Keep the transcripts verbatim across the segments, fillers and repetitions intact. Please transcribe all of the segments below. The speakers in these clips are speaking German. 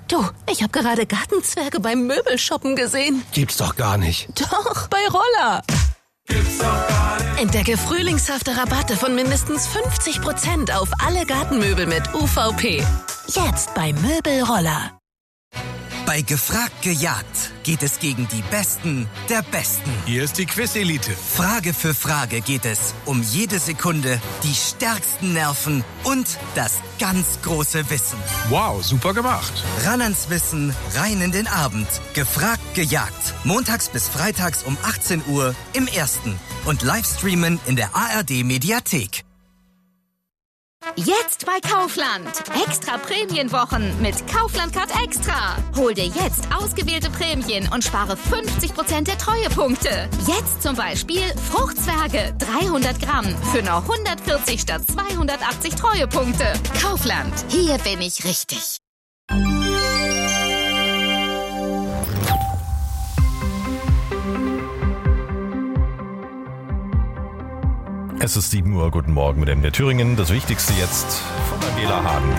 Du, ich habe gerade Gartenzwerge beim Möbelshoppen gesehen. Gibt's doch gar nicht. Doch, bei Roller. Gibt's doch gar nicht. Entdecke frühlingshafte Rabatte von mindestens fünfzig Prozent auf alle Gartenmöbel mit U V P. Jetzt bei Möbelroller. Bei Gefragt gejagt geht es gegen die Besten der Besten. Hier ist die Quiz-Elite. Frage für Frage geht es um jede Sekunde, die stärksten Nerven und das ganz große Wissen. Wow, super gemacht. Ran ans Wissen, rein in den Abend. Gefragt gejagt. Montags bis freitags um achtzehn Uhr im Ersten. Und Livestreamen in der A R D-Mediathek. Jetzt bei Kaufland. Extra Prämienwochen mit Kaufland Card Extra. Hol dir jetzt ausgewählte Prämien und spare fünfzig Prozent der Treuepunkte. Jetzt zum Beispiel Fruchtzwerge dreihundert Gramm für nur hundertvierzig statt zweihundertachtzig Treuepunkte. Kaufland. Hier bin ich richtig. Es ist sieben Uhr, guten Morgen mit M D R Thüringen. Das Wichtigste jetzt von Angela Hagen.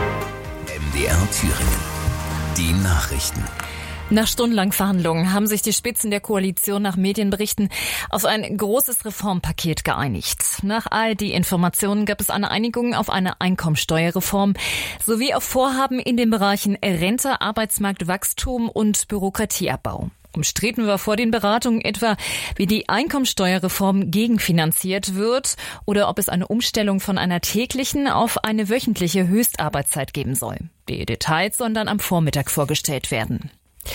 M D R Thüringen. Die Nachrichten. Nach stundenlangen Verhandlungen haben sich die Spitzen der Koalition nach Medienberichten auf ein großes Reformpaket geeinigt. Nach A R D-Informationen gab es eine Einigung auf eine Einkommensteuerreform sowie auf Vorhaben in den Bereichen Rente, Arbeitsmarktwachstum und Bürokratieabbau. Umstritten war vor den Beratungen etwa, wie die Einkommensteuerreform gegenfinanziert wird oder ob es eine Umstellung von einer täglichen auf eine wöchentliche Höchstarbeitszeit geben soll. Die Details sollen dann am Vormittag vorgestellt werden.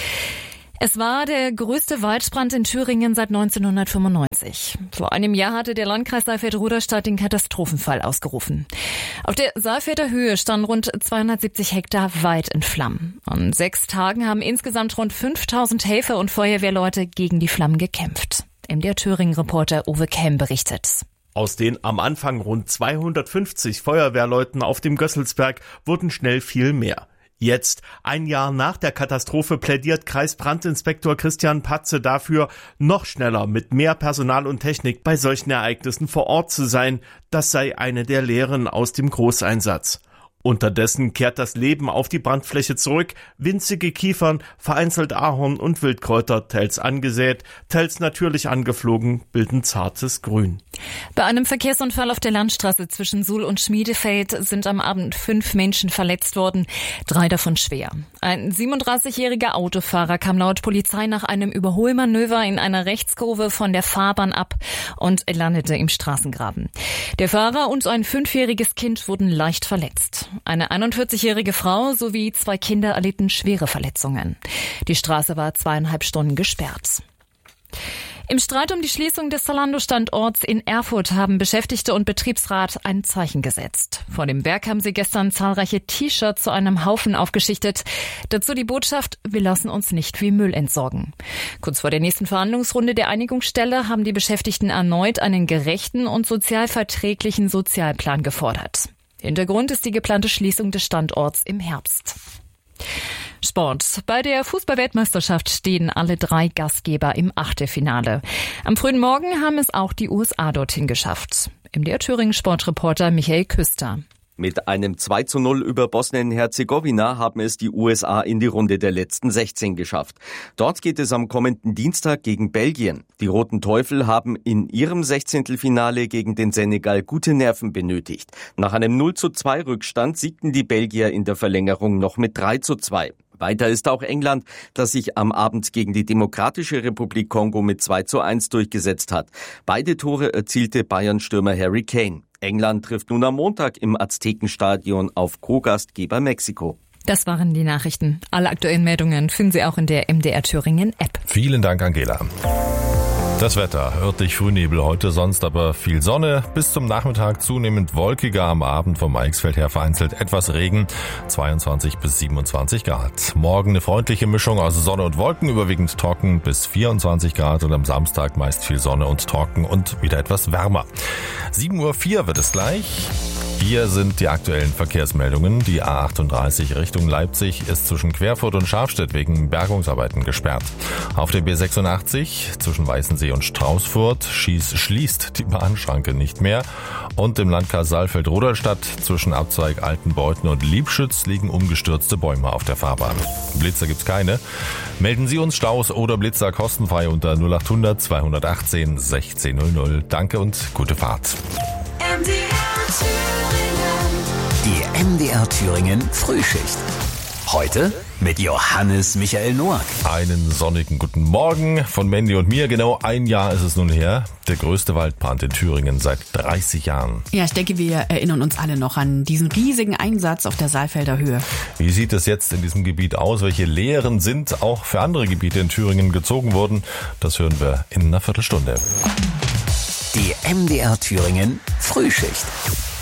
Es war der größte Waldbrand in Thüringen seit neunzehnhundertfünfundneunzig. Vor einem Jahr hatte der Landkreis Saalfeld-Ruderstadt den Katastrophenfall ausgerufen. Auf der Saalfelder Höhe standen rund zweihundertsiebzig Hektar Wald in Flammen. An sechs Tagen haben insgesamt rund fünftausend Helfer und Feuerwehrleute gegen die Flammen gekämpft. M D R Thüringen-Reporter Uwe Kemm berichtet. Aus den am Anfang rund zweihundertfünfzig Feuerwehrleuten auf dem Gösselsberg wurden schnell viel mehr. Jetzt, ein Jahr nach der Katastrophe, plädiert Kreisbrandinspektor Christian Patze dafür, noch schneller mit mehr Personal und Technik bei solchen Ereignissen vor Ort zu sein. Das sei eine der Lehren aus dem Großeinsatz. Unterdessen kehrt das Leben auf die Brandfläche zurück. Winzige Kiefern, vereinzelt Ahorn und Wildkräuter, teils angesät, teils natürlich angeflogen, bilden zartes Grün. Bei einem Verkehrsunfall auf der Landstraße zwischen Suhl und Schmiedefeld sind am Abend fünf Menschen verletzt worden, drei davon schwer. Ein siebenunddreißigjähriger Autofahrer kam laut Polizei nach einem Überholmanöver in einer Rechtskurve von der Fahrbahn ab und landete im Straßengraben. Der Fahrer und ein fünfjähriges Kind wurden leicht verletzt. Eine einundvierzigjährige Frau sowie zwei Kinder erlitten schwere Verletzungen. Die Straße war zweieinhalb Stunden gesperrt. Im Streit um die Schließung des Zalando-Standorts in Erfurt haben Beschäftigte und Betriebsrat ein Zeichen gesetzt. Vor dem Werk haben sie gestern zahlreiche T-Shirts zu einem Haufen aufgeschichtet. Dazu die Botschaft: Wir lassen uns nicht wie Müll entsorgen. Kurz vor der nächsten Verhandlungsrunde der Einigungsstelle haben die Beschäftigten erneut einen gerechten und sozialverträglichen Sozialplan gefordert. Hintergrund ist die geplante Schließung des Standorts im Herbst. Sport. Bei der Fußball-Weltmeisterschaft stehen alle drei Gastgeber im Achtelfinale. Am frühen Morgen haben es auch die U S A dorthin geschafft. M D R Thüringen-Sportreporter Michael Küster. Mit einem zwei zu null über Bosnien-Herzegowina haben es die U S A in die Runde der letzten sechzehn geschafft. Dort geht es am kommenden Dienstag gegen Belgien. Die Roten Teufel haben in ihrem Sechzehntelfinale gegen den Senegal gute Nerven benötigt. Nach einem null zu zwei Rückstand siegten die Belgier in der Verlängerung noch mit drei zu zwei. Weiter ist auch England, das sich am Abend gegen die Demokratische Republik Kongo mit zwei zu eins durchgesetzt hat. Beide Tore erzielte Bayern-Stürmer Harry Kane. England trifft nun am Montag im Aztekenstadion auf Co-Gastgeber Mexiko. Das waren die Nachrichten. Alle aktuellen Meldungen finden Sie auch in der M D R Thüringen App. Vielen Dank, Angela. Das Wetter, örtlich Frühnebel heute, sonst aber viel Sonne. Bis zum Nachmittag zunehmend wolkiger, am Abend vom Eichsfeld her vereinzelt etwas Regen, zweiundzwanzig bis siebenundzwanzig Grad. Morgen eine freundliche Mischung aus Sonne und Wolken, überwiegend trocken bis vierundzwanzig Grad und am Samstag meist viel Sonne und trocken und wieder etwas wärmer. sieben Uhr vier wird es gleich. Hier sind die aktuellen Verkehrsmeldungen. Die A achtunddreißig Richtung Leipzig ist zwischen Querfurt und Scharfstedt wegen Bergungsarbeiten gesperrt. Auf der B sechsundachtzig zwischen Weißensee und Straußfurt schieß, schließt die Bahnschranke nicht mehr. Und im Landkreis Saalfeld-Rudolstadt zwischen Abzweig Altenbeuthen und Liebschütz liegen umgestürzte Bäume auf der Fahrbahn. Blitzer gibt's keine. Melden Sie uns Staus oder Blitzer kostenfrei unter null achthundert zweihundertachtzehn sechzehn null null. Danke und gute Fahrt. Die M D R Thüringen Frühschicht. Heute mit Johannes Michael Noack. Einen sonnigen guten Morgen von Mandy und mir. Genau ein Jahr ist es nun her. Der größte Waldbrand in Thüringen seit dreißig Jahren. Ja, ich denke, wir erinnern uns alle noch an diesen riesigen Einsatz auf der Saalfelder Höhe. Wie sieht es jetzt in diesem Gebiet aus? Welche Lehren sind auch für andere Gebiete in Thüringen gezogen worden? Das hören wir in einer Viertelstunde. Die M D R Thüringen Frühschicht.